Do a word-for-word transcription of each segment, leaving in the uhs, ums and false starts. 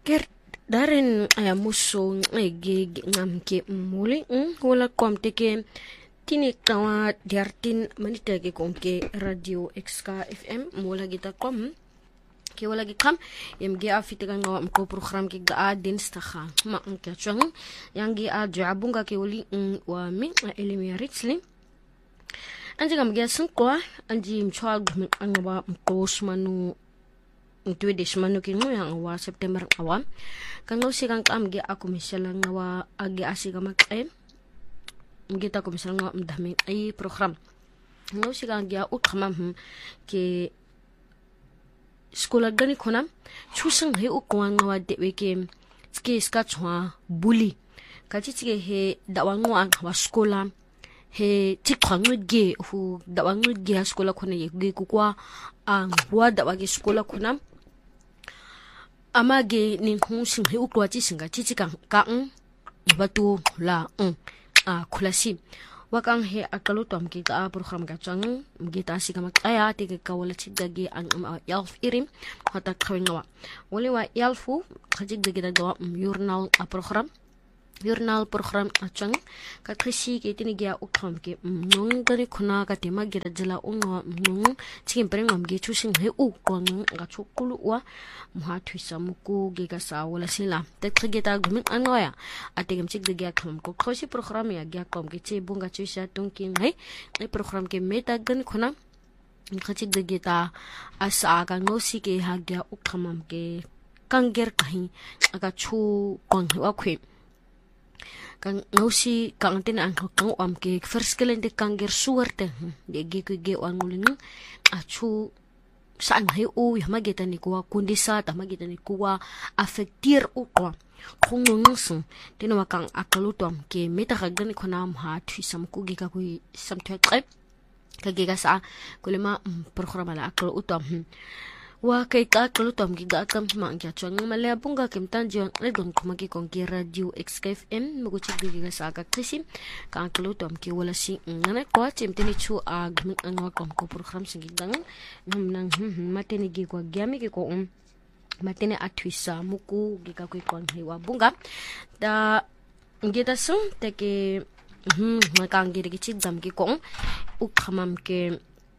Ker darin aya muso ege ngam ke muli wala kom teke tini kawa diartin manita ke konke radio X K F M wala kita kom ke wala gi kam yam gi afite ga ngam ko program ke ga din staha ma ke chang yang gi a jabunga ke wali wa mi elimi ritsli anje gam gi sun ko anji mchwa gum anwa mkos manu Itu di semanu kinu yang awa September awam. Kang si kang kam gi aku misalnya ngawa agi asi kamak ay. Kita aku misalnya ngawa mdami ay program. Ngau si kang gi ut kamam ke sekolah gani konam. Chusang he ukwan ngawa dewe ke ski ska chwa bully. Kachi chike he dawa ngawa ngawa sekolah. He chikwang ge hu dawa ge sekolah kona ye ge kukwa ang wa dawa ge sekolah konam. Amage ni hung sing he ukwa chi singa chi chi kang kang batu la um a kulasi wakang he akalutom ki ka program ka chang gita si kama kaya te ka wala chi dagi ang um yalf irim hata khawinga wali wa yalfu khajig dagi da journal a program Jurnal program achang ka krisi ke tini gya uktham ke nong gani khuna ka tema gira jala unga nong chim preng ngam ge chusing he u kong ga chukulu wa mha thisa muku ge ga sa wala sila te khigeta gumin anwaya ategam chik de gya kham ko khosi program ya gya kom ke che bunga chusa tungking he e program ke meta gan khuna khachik de geta asa ga ngosi ke ha gya ukhamam ke kanger kahi aga chu kong wa khwe kang ngosi kang tin ang kang am ke first kelen de kang ger suerte de ge ge ge wan ngulin achu san he u ya mageta ni kuwa kundisa ta mageta ni kuwa affectir u kwa khong ngong tin wa kang akalutom ke meta ga gan khona am ha thu sam ku ge ka ku sam thak qep ka ge ga sa kulema program la akal utom wa kay ka kalutom gi ga kam ma ngya chang mala bunga kem tan jion le dong kuma ki kong ki radio X K F M mugo chik gi ga sa ka krisim ka kalutom ki wala si ngana ko chim tini chu a gmi angwa kom ko program singi dang nam nang mateni gi ko gyami ki ko um matene atwisa muku gi ka ko kon hewa bunga da ngita sum te ke hm ma ka ngi gi chik dam gi ko u khamam ke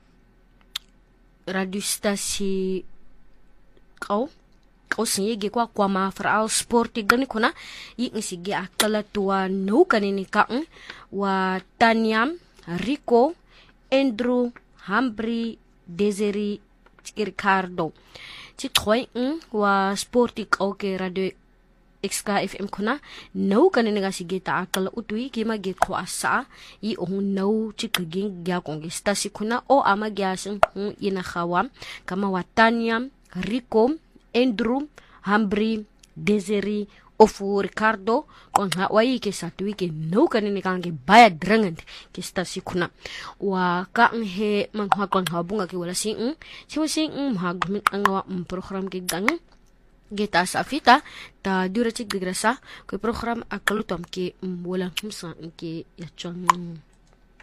radio stasi kau kau singi ge kwa kwa ma fral sporti gani kuna yi ngisi ge akala tua no kanini kaang wa Tanyam Rico Andrew Humphrey Desiree Ricardo chi khoi ng wa sporti kau ke radio X K F M kuna no kanini ga sige ta akala utui ki ma ge kwa sa yi ong no chi kaging gya kong stasi kuna o ama gya sing ina khawam kama wa Tanyam Rico, Andrew, Humphrey, Desiree, Ofu, Ricardo, kung hawai ke satu ke no kanini kang ke bayad drangan ke stasi kuna. Wa kang he manghwa kang habunga ke wala sing, siwa sing mahagumit ang wa program ke gang. Gita sa afita ta dura chik digrasa ko program akalutom ke walang humsa ke yachang